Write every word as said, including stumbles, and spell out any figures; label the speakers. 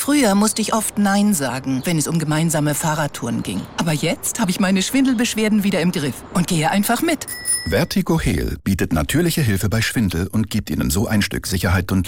Speaker 1: Früher musste ich oft Nein sagen, wenn es um gemeinsame Fahrradtouren ging. Aber jetzt habe ich meine Schwindelbeschwerden wieder im Griff und gehe einfach mit.
Speaker 2: Vertigo Heal bietet natürliche Hilfe bei Schwindel und gibt Ihnen so ein Stück Sicherheit und